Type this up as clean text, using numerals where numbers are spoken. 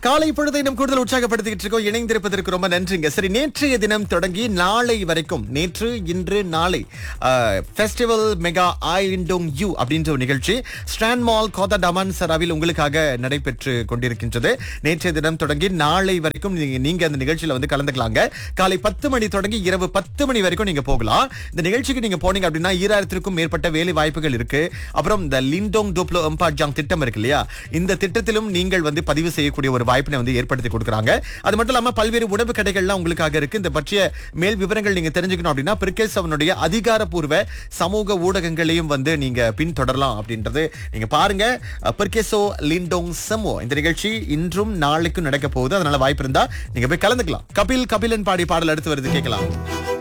காலை பொழுதை நம் கூடுதல் உற்சாகப்படுத்திக்கிட்டு இருக்கோம். இணைந்திருப்பதற்கு ரொம்ப நன்றிங்க. சரி, நேற்றைய தினம் தொடங்கி நாளை வரைக்கும், நேற்று இன்று நாளை ஃபெஸ்டிவல் மெகா ஐலிண்டோங் யூ அப்படின்ற ஒரு நிகழ்ச்சி ஸ்ட்ராண்ட் மால் கோதா டமான் சராவில் உங்களுக்காக நடைபெற்று கொண்டிருக்கின்றது. நேற்றைய தினம் தொடங்கி நாளை வரைக்கும் நீங்க அந்த நிகழ்ச்சியில வந்து கலந்துக்கலாங்க. காலை 10 மணி தொடங்கி இரவு 10 மணி வரைக்கும் நீங்க போகலாம். இந்த நிகழ்ச்சிக்கு நீங்க போனீங்க அப்படின்னா 2000க்கும் மேற்பட்ட வேலை வாய்ப்புகள் இருக்கு. அப்புறம் இந்த லிண்டோங் டோப்ளோ எம்பாஜாங் திட்டம் இருக்கு இல்லையா, இந்த திட்டத்திலும் நீங்கள் வந்து பதிவு செய்யக்கூடிய ஒரு வாய்ப்பினை வந்து ஏற்படுத்தி கொடுக்குறாங்க. அது மட்டும் இல்லாம பல்வேறு உணவு கடைகள்லாம் உங்களுக்காக இருக்கு. இந்த பற்றிய மேல் விவரங்கள் நீங்க தெரிஞ்சுக்கணும் அப்படின்னா பிரிகேஸ் அவனுடைய அதிகாரப்பூர்வ சமூக ஊடகங்களையும் வந்து நீங்க பின்தொடரலாம் அப்படின்றது நீங்க பாருங்க. பிரிகேசோ லிண்டோங் சமோ இந்த நிகழ்ச்சி இன்றும் நாளைக்கும் நடக்க போகுது. அதனால வாய்ப்பு இருந்தா நீங்க போய் கலந்துக்கலாம். கபிலன் பாடி பாடல் அடுத்து வருது, கேட்கலாம்.